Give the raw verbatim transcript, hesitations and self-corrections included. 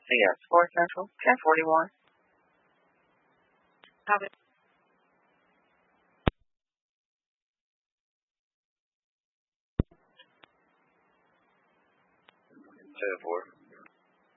C S four Central, ten forty-one. Copy. ten four.